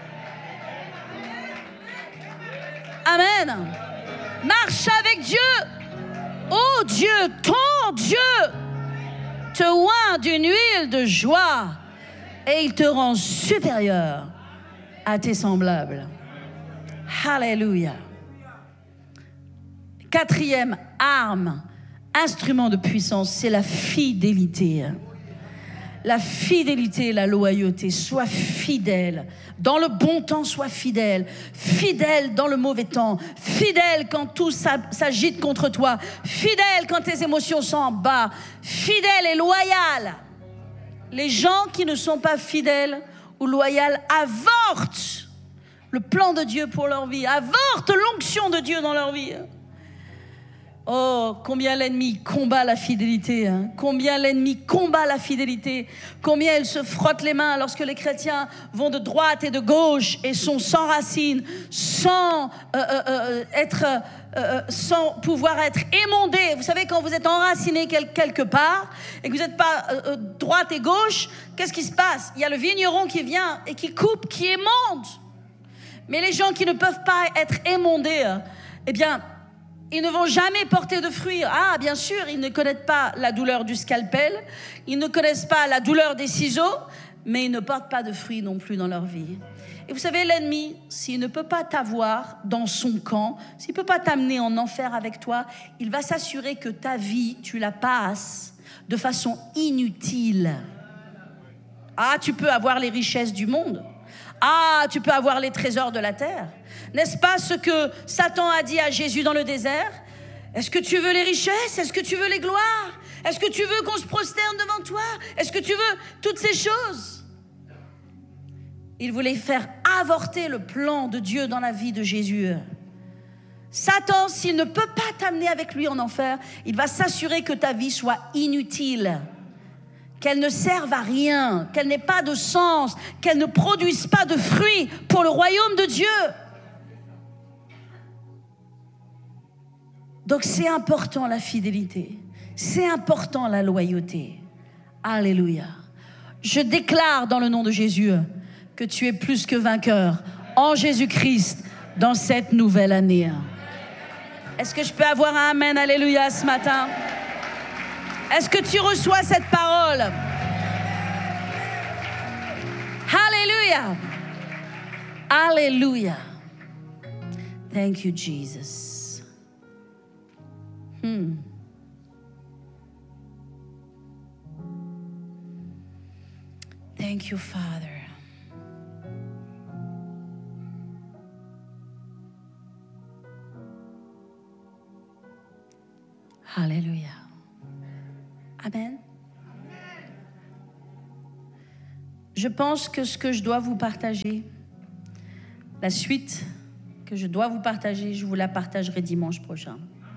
Amen. Marche avec Dieu. Oh Dieu, ton Dieu te oint d'une huile de joie et il te rend supérieur à tes semblables. Alléluia. Quatrième arme, instrument de puissance, c'est la fidélité. La fidélité et la loyauté. Sois fidèle. Dans le bon temps, sois fidèle. Fidèle dans le mauvais temps. Fidèle quand tout s'agite contre toi. Fidèle quand tes émotions sont en bas. Fidèle et loyal. Les gens qui ne sont pas fidèles ou loyaux avortent le plan de Dieu pour leur vie. Avortent l'onction de Dieu dans leur vie. Oh, combien l'ennemi combat la fidélité, hein. Combien l'ennemi combat la fidélité, combien il se frotte les mains lorsque les chrétiens vont de droite et de gauche et sont sans racines, sans euh, euh, euh, être, euh, sans pouvoir être émondés. Vous savez, quand vous êtes enraciné quelque part et que vous n'êtes pas euh, droite et gauche, qu'est-ce qui se passe? Il y a le vigneron qui vient et qui coupe, qui émonde. Mais les gens qui ne peuvent pas être émondés, eh bien, ils ne vont jamais porter de fruits. Ah, bien sûr, ils ne connaissent pas la douleur du scalpel, ils ne connaissent pas la douleur des ciseaux, mais ils ne portent pas de fruits non plus dans leur vie. Et vous savez, l'ennemi, s'il ne peut pas t'avoir dans son camp, s'il ne peut pas t'amener en enfer avec toi, il va s'assurer que ta vie, tu la passes de façon inutile. Ah, tu peux avoir les richesses du monde. Ah, tu peux avoir les trésors de la terre. N'est-ce pas ce que Satan a dit à Jésus dans le désert? Est-ce que tu veux les richesses? Est-ce que tu veux les gloires? Est-ce que tu veux qu'on se prosterne devant toi? Est-ce que tu veux toutes ces choses? Il voulait faire avorter le plan de Dieu dans la vie de Jésus. Satan, s'il ne peut pas t'amener avec lui en enfer, il va s'assurer que ta vie soit inutile, qu'elle ne serve à rien, qu'elle n'ait pas de sens, qu'elle ne produise pas de fruits pour le royaume de Dieu. Donc c'est important la fidélité, c'est important la loyauté. Alléluia. Je déclare dans le nom de Jésus que tu es plus que vainqueur en Jésus-Christ dans cette nouvelle année. Est-ce que je peux avoir un amen, alléluia, ce matin? Est-ce que tu reçois cette parole? Alléluia. Alléluia. Thank you, Jesus. Hmm. Thank you, Father. Alléluia. Amen. Je pense que ce que je dois vous partager, la suite que je dois vous partager, je vous la partagerai dimanche prochain.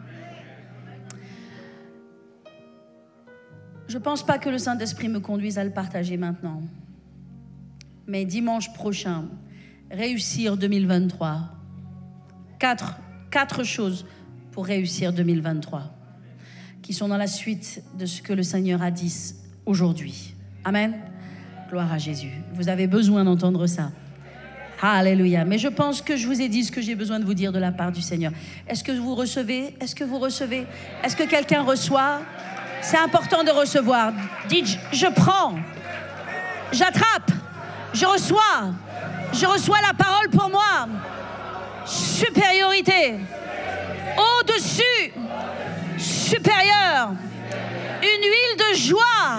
Je ne pense pas que le Saint-Esprit me conduise à le partager maintenant. Mais dimanche prochain, réussir deux mille vingt-trois. Quatre, quatre choses pour réussir deux mille vingt-trois, qui sont dans la suite de ce que le Seigneur a dit aujourd'hui. Amen. Gloire à Jésus. Vous avez besoin d'entendre ça. Alléluia. Mais je pense que je vous ai dit ce que j'ai besoin de vous dire de la part du Seigneur. Est-ce que vous recevez? Est-ce que vous recevez? Est-ce que quelqu'un reçoit? C'est important de recevoir. Dites, je prends, j'attrape, je reçois, je reçois la parole pour moi. Supériorité, au-dessus, supérieur, une huile de joie,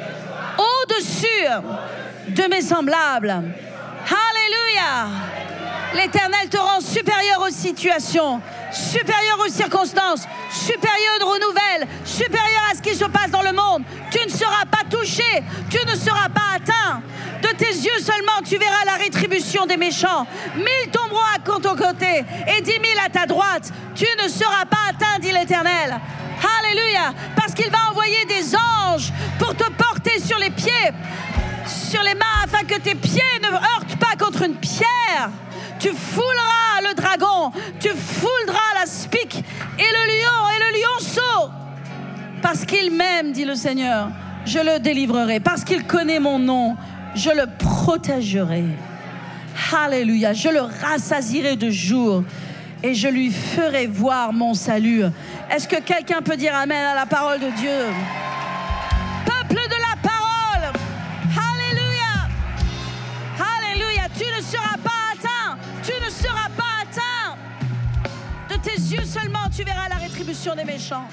au-dessus de mes semblables. Alléluia. L'Éternel te rend supérieur aux situations, supérieur aux circonstances, supérieur aux nouvelles, supérieur à ce qui se passe dans le monde. Tu ne seras pas touché, tu ne seras pas atteint. De tes yeux seulement, tu verras la rétribution des méchants. Mille tomberont à ton côté et dix mille à ta droite. Tu ne seras pas atteint, dit l'Éternel. Alléluia. Parce qu'il va envoyer des anges pour te porter sur les pieds, sur les mains, afin que tes pieds ne heurtent pas contre une pierre. Tu fouleras le dragon, tu fouleras la spique et le lion et le lionceau. Parce qu'il m'aime, dit le Seigneur, je le délivrerai. Parce qu'il connaît mon nom, je le protégerai. Alléluia. Je le rassasierai de jour et je lui ferai voir mon salut. Est-ce que quelqu'un peut dire amen à la parole de Dieu? Peuple de la parole, alléluia. Alléluia. Tu ne seras pas atteint. Tu ne seras pas atteint. De tes yeux seulement, tu verras la rétribution des méchants.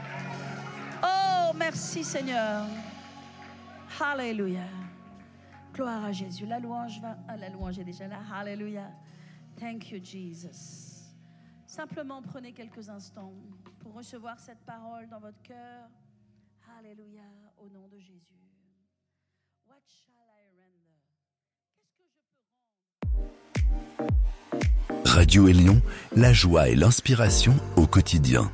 Oh, merci Seigneur. Alléluia. Gloire à Jésus. La louange va... Ah, la louange est déjà là. Alléluia. Thank you, Jesus. Simplement prenez quelques instants pour recevoir cette parole dans votre cœur. Alléluia. Au nom de Jésus. What shall I render? Qu'est-ce que je peux rendre? Radio Élion, la joie et l'inspiration au quotidien.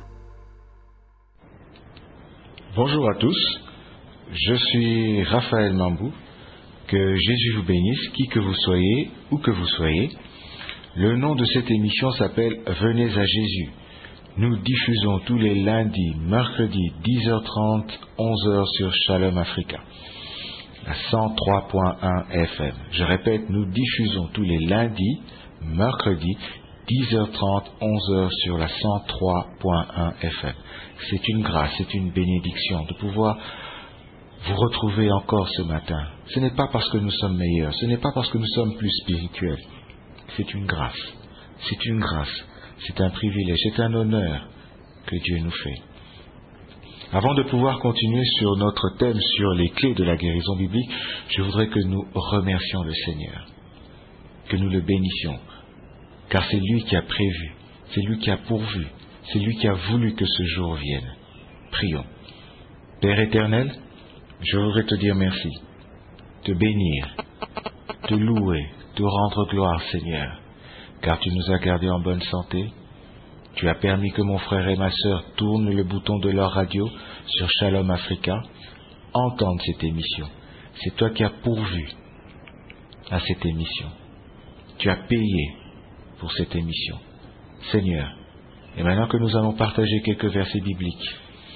Bonjour à tous, je suis Raphaël Mambou. Que Jésus vous bénisse, qui que vous soyez, où que vous soyez. Le nom de cette émission s'appelle Venez à Jésus. Nous diffusons tous les lundis, mercredis, dix heures trente, onze heures sur Shalom Africa, à cent trois point un F M. Je répète, nous diffusons tous les lundis, mercredis, dix heures trente, onze heures sur la cent trois point un F M. C'est une grâce, c'est une bénédiction de pouvoir vous retrouver encore ce matin. Ce n'est pas parce que nous sommes meilleurs, ce n'est pas parce que nous sommes plus spirituels. C'est une grâce, c'est une grâce, c'est un privilège, c'est un honneur que Dieu nous fait. Avant de pouvoir continuer sur notre thème sur les clés de la guérison biblique, je voudrais que nous remercions le Seigneur, que nous le bénissions, car c'est lui qui a prévu, c'est lui qui a pourvu, c'est lui qui a voulu que ce jour vienne. Prions. Père éternel, je voudrais te dire merci, te bénir, te louer, te rendre gloire, Seigneur, car tu nous as gardés en bonne santé. Tu as permis que mon frère et ma sœur tournent le bouton de leur radio sur Shalom Africa, entendent cette émission. C'est toi qui as pourvu à cette émission. Tu as payé pour cette émission. Seigneur, et maintenant que nous allons partager quelques versets bibliques,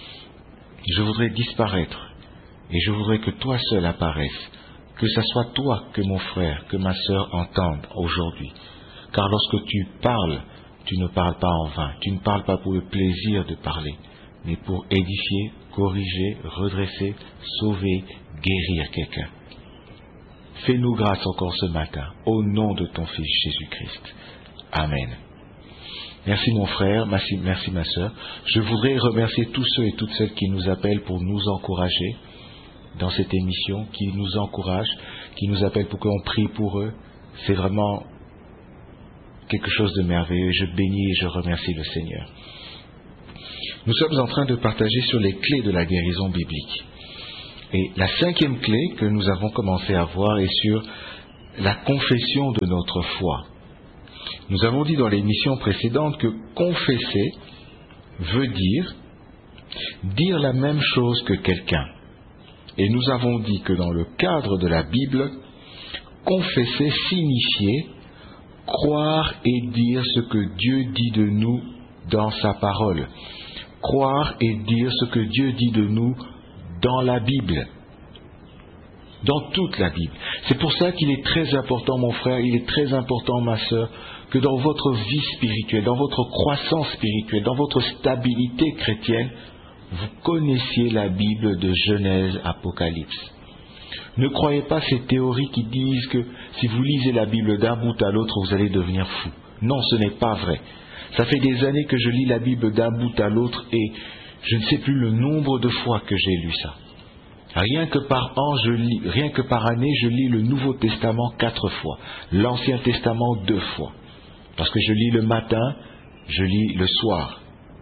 je voudrais disparaître. Et je voudrais que toi seul apparaisses, que ce soit toi que mon frère, que ma sœur entendent aujourd'hui. Car lorsque tu parles, tu ne parles pas en vain, tu ne parles pas pour le plaisir de parler, mais pour édifier, corriger, redresser, sauver, guérir quelqu'un. Fais-nous grâce encore ce matin, au nom de ton Fils Jésus-Christ. Amen. Merci mon frère, merci, merci ma sœur. Je voudrais remercier tous ceux et toutes celles qui nous appellent pour nous encourager dans cette émission, qui nous encouragent, qui nous appellent pour qu'on prie pour eux. C'est vraiment quelque chose de merveilleux. Je bénis et je remercie le Seigneur. Nous sommes en train de partager sur les clés de la guérison biblique. Et la cinquième clé que nous avons commencé à voir est sur la confession de notre foi. Nous avons dit dans l'émission précédente que confesser veut dire dire la même chose que quelqu'un. Et nous avons dit que dans le cadre de la Bible, confesser signifiait croire et dire ce que Dieu dit de nous dans sa parole. Croire et dire ce que Dieu dit de nous dans la Bible. Dans toute la Bible. C'est pour ça qu'il est très important, mon frère, il est très important, ma sœur, que dans votre vie spirituelle, dans votre croissance spirituelle, dans votre stabilité chrétienne, vous connaissiez la Bible de Genèse, Apocalypse. Ne croyez pas ces théories qui disent que si vous lisez la Bible d'un bout à l'autre, vous allez devenir fou. Non, ce n'est pas vrai. Ça fait des années que je lis la Bible d'un bout à l'autre et je ne sais plus le nombre de fois que j'ai lu ça. Rien que par an, je lis, rien que par année, je lis le Nouveau Testament quatre fois, l'Ancien Testament deux fois. Parce que je lis le matin, je lis le soir.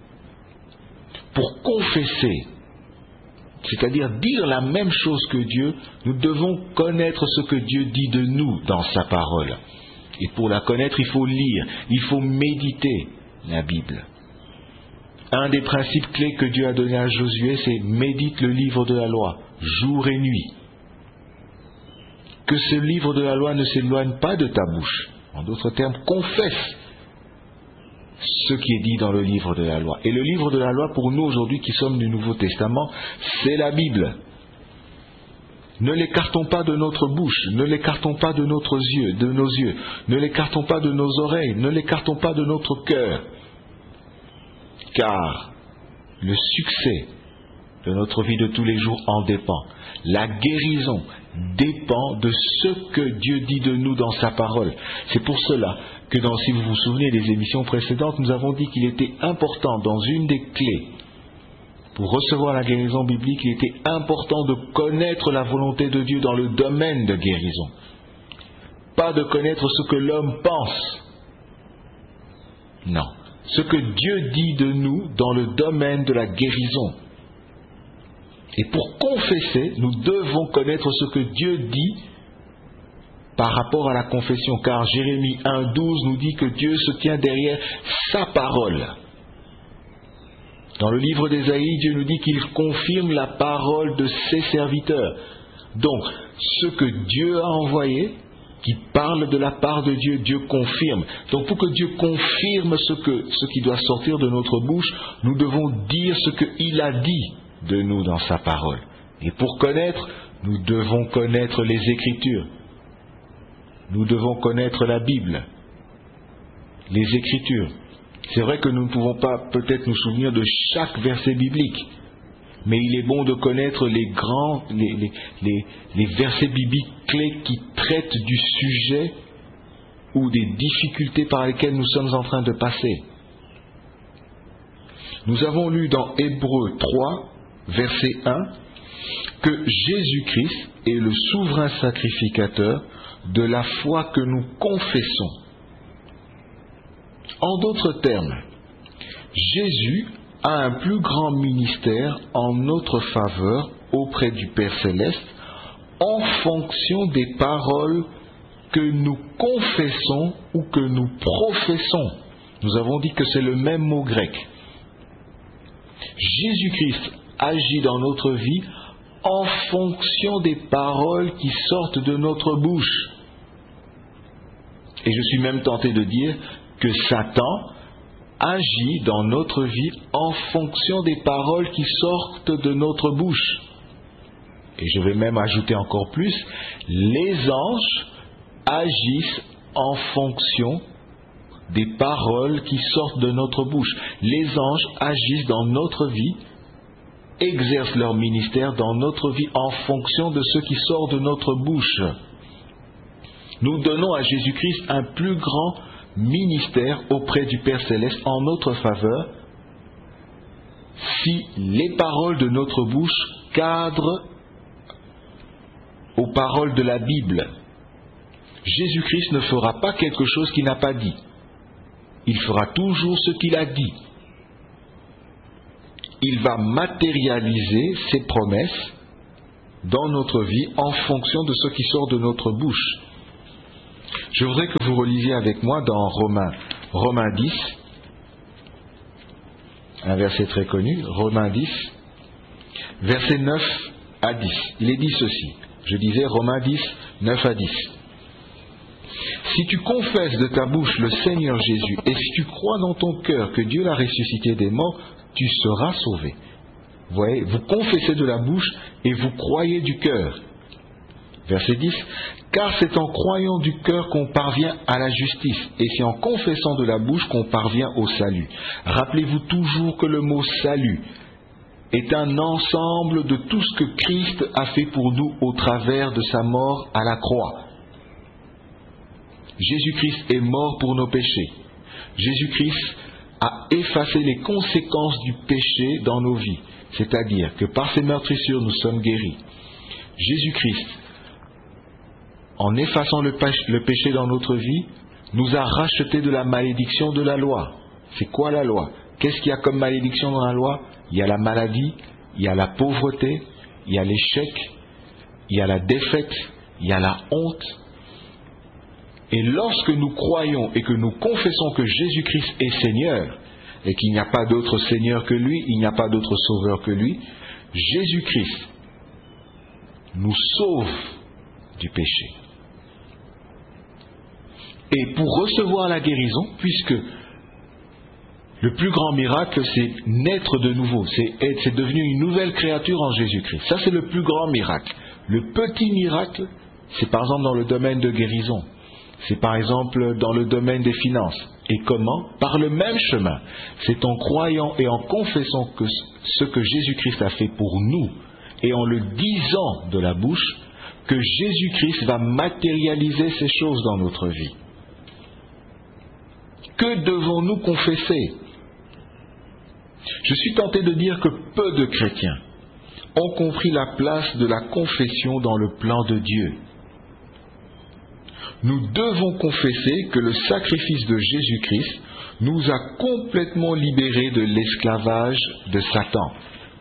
Pour confesser, c'est-à-dire dire la même chose que Dieu, nous devons connaître ce que Dieu dit de nous dans sa parole. Et pour la connaître, il faut lire, il faut méditer la Bible. Un des principes clés que Dieu a donné à Josué, c'est médite le livre de la loi, jour et nuit. Que ce livre de la loi ne s'éloigne pas de ta bouche. En d'autres termes, confesse ce qui est dit dans le livre de la loi. Et le livre de la loi, pour nous aujourd'hui qui sommes du Nouveau Testament, c'est la Bible. Ne l'écartons pas de notre bouche, ne l'écartons pas de notre yeux, de nos yeux, ne l'écartons pas de nos oreilles, ne l'écartons pas de notre cœur. Car le succès de notre vie de tous les jours en dépend. La guérison dépend de ce que Dieu dit de nous dans sa parole. C'est pour cela que, dans, si vous vous souvenez des émissions précédentes, nous avons dit qu'il était important, dans une des clés, pour recevoir la guérison biblique, il était important de connaître la volonté de Dieu dans le domaine de guérison. Pas de connaître ce que l'homme pense. Non. Ce que Dieu dit de nous dans le domaine de la guérison. Et pour confesser, nous devons connaître ce que Dieu dit par rapport à la confession. Car Jérémie un douze nous dit que Dieu se tient derrière sa parole. Dans le livre d'Ésaïe, Dieu nous dit qu'il confirme la parole de ses serviteurs. Donc, ce que Dieu a envoyé, qui parle de la part de Dieu, Dieu confirme. Donc pour que Dieu confirme ce, que, ce qui doit sortir de notre bouche, nous devons dire ce qu'il a dit de nous dans sa parole. Et pour connaître, nous devons connaître les Écritures. Nous devons connaître la Bible, les Écritures. C'est vrai que nous ne pouvons pas peut-être nous souvenir de chaque verset biblique, mais il est bon de connaître les grands, les, les, les, les versets bibliques clés qui traitent du sujet ou des difficultés par lesquelles nous sommes en train de passer. Nous avons lu dans Hébreux trois, verset un, que Jésus-Christ est le souverain sacrificateur de la foi que nous confessons. En d'autres termes, Jésus a un plus grand ministère en notre faveur auprès du Père Céleste en fonction des paroles que nous confessons ou que nous professons. Nous avons dit que c'est le même mot grec. Jésus-Christ agit dans notre vie en fonction des paroles qui sortent de notre bouche. Et je suis même tenté de dire que Satan agit dans notre vie en fonction des paroles qui sortent de notre bouche. Et je vais même ajouter encore plus, les anges agissent en fonction des paroles qui sortent de notre bouche. Les anges agissent dans notre vie, exercent leur ministère dans notre vie en fonction de ce qui sort de notre bouche. Nous donnons à Jésus-Christ un plus grand ministère auprès du Père Céleste en notre faveur si les paroles de notre bouche cadrent aux paroles de la Bible. Jésus-Christ ne fera pas quelque chose qu'il n'a pas dit. Il fera toujours ce qu'il a dit. il va matérialiser ses promesses dans notre vie en fonction de ce qui sort de notre bouche. Je voudrais que vous relisiez avec moi dans Romains, Romains dix, un verset très connu, Romains dix, versets neuf à dix. Il est dit ceci, je disais Romains dix, neuf à dix. Si tu confesses de ta bouche le Seigneur Jésus et si tu crois dans ton cœur que Dieu l'a ressuscité des morts, tu seras sauvé. Vous voyez, vous confessez de la bouche et vous croyez du cœur. Verset dix. Car c'est en croyant du cœur qu'on parvient à la justice et c'est en confessant de la bouche qu'on parvient au salut. Rappelez-vous toujours que le mot salut est un ensemble de tout ce que Christ a fait pour nous au travers de sa mort à la croix. Jésus-Christ est mort pour nos péchés. Jésus-Christ a effacé les conséquences du péché dans nos vies. C'est-à-dire que par ses meurtrissures, nous sommes guéris. Jésus-Christ, en effaçant le péché dans notre vie, nous a racheté de la malédiction de la loi. C'est quoi la loi? Qu'est-ce qu'il y a comme malédiction dans la loi? Il y a la maladie, il y a la pauvreté, il y a l'échec, il y a la défaite, il y a la honte. Et lorsque nous croyons et que nous confessons que Jésus-Christ est Seigneur, et qu'il n'y a pas d'autre Seigneur que lui, il n'y a pas d'autre Sauveur que lui, Jésus-Christ nous sauve du péché. Et pour recevoir la guérison, puisque le plus grand miracle, c'est naître de nouveau, c'est, être, c'est devenu une nouvelle créature en Jésus-Christ. Ça, c'est le plus grand miracle. Le petit miracle, c'est par exemple dans le domaine de guérison. C'est par exemple dans le domaine des finances. Et comment? Par le même chemin. C'est en croyant et en confessant que ce que Jésus-Christ a fait pour nous, et en le disant de la bouche, que Jésus-Christ va matérialiser ces choses dans notre vie. Que devons-nous confesser? Je suis tenté de dire que peu de chrétiens ont compris la place de la confession dans le plan de Dieu. Nous devons confesser que le sacrifice de Jésus-Christ nous a complètement libérés de l'esclavage de Satan.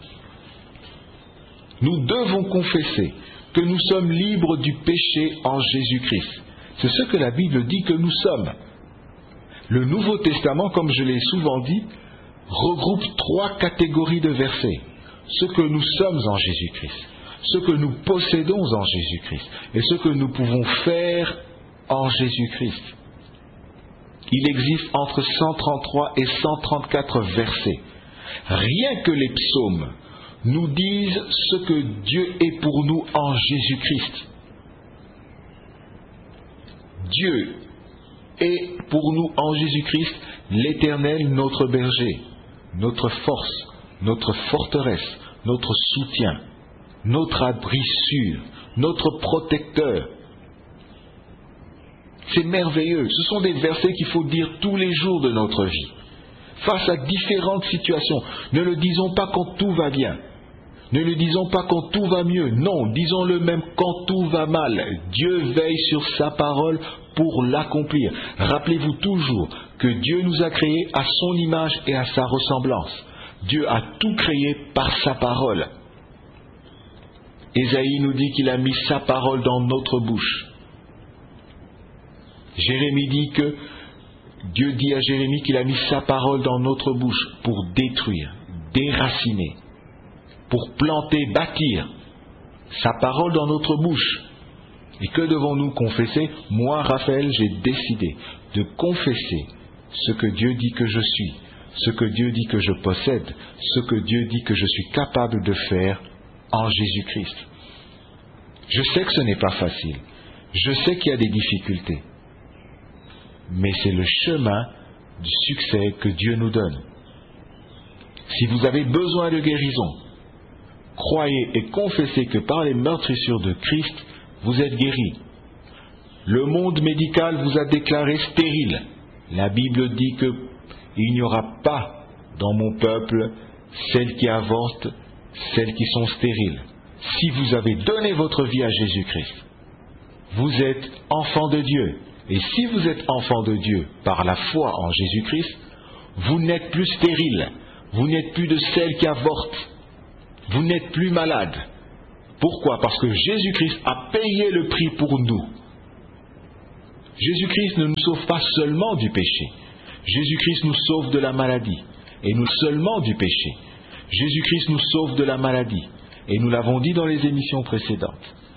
Nous devons confesser que nous sommes libres du péché en Jésus-Christ. C'est ce que la Bible dit que nous sommes. Le Nouveau Testament, comme je l'ai souvent dit, regroupe trois catégories de versets. Ce que nous sommes en Jésus-Christ, ce que nous possédons en Jésus-Christ et ce que nous pouvons faire en Jésus-Christ. Il existe entre cent trente-trois et cent trente-quatre versets. Rien que les psaumes nous disent ce que Dieu est pour nous en Jésus-Christ. Dieu est pour nous en Jésus-Christ l'Éternel, notre berger, notre force, notre forteresse, notre soutien, notre abri sûr, notre protecteur. C'est merveilleux. Ce sont des versets qu'il faut dire tous les jours de notre vie. Face à différentes situations. Ne le disons pas quand tout va bien. Ne le disons pas quand tout va mieux. Non, disons-le même quand tout va mal. Dieu veille sur sa parole pour l'accomplir. Rappelez-vous toujours que Dieu nous a créés à son image et à sa ressemblance. Dieu a tout créé par sa parole. Ésaïe nous dit qu'il a mis sa parole dans notre bouche. Jérémie dit que Dieu dit à Jérémie qu'il a mis sa parole dans notre bouche pour détruire, déraciner, pour planter, bâtir. Sa parole dans notre bouche. Et que devons-nous confesser? Moi, Raphaël, j'ai décidé de confesser ce que Dieu dit que je suis, ce que Dieu dit que je possède, ce que Dieu dit que je suis capable de faire en Jésus-Christ. Je sais que ce n'est pas facile. Je sais qu'il y a des difficultés. Mais c'est le chemin du succès que Dieu nous donne. Si vous avez besoin de guérison, croyez et confessez que par les meurtrissures de Christ, vous êtes guéris. Le monde médical vous a déclaré stérile. La Bible dit qu'il n'y aura pas dans mon peuple celles qui avortent, celles qui sont stériles. Si vous avez donné votre vie à Jésus-Christ, vous êtes enfant de Dieu. Et si vous êtes enfant de Dieu par la foi en Jésus-Christ, vous n'êtes plus stérile. Vous n'êtes plus de celles qui avortent. Vous n'êtes plus malade. Pourquoi? Parce que Jésus-Christ a payé le prix pour nous. Jésus-Christ ne nous sauve pas seulement du péché. Jésus-Christ nous sauve de la maladie, et nous seulement du péché. Jésus-Christ nous sauve de la maladie, et nous l'avons dit dans les émissions précédentes.